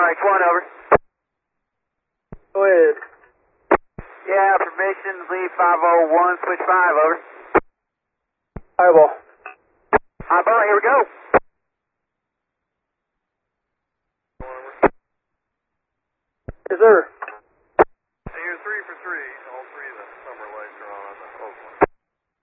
RH1, over. Go ahead. Yeah, permission, lead 501, switch 5, over. Eyeball. Eyeball, here we go. Yes, sir.